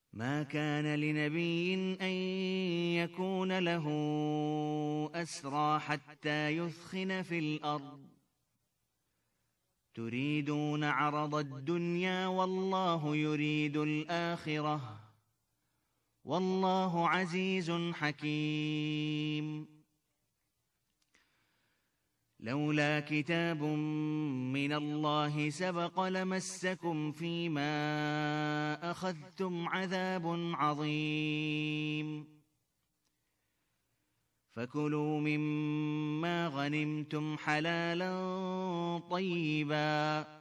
ما كان لنبي أن يكون له أسرى حتى يثخن في الأرض تريدون عرض الدنيا والله يريد الآخرة والله عزيز حكيم. لولا كتاب من الله سبق لمسكم فيما أخذتم عذاب عظيم. فكلوا مما غنمتم حلالا طيبا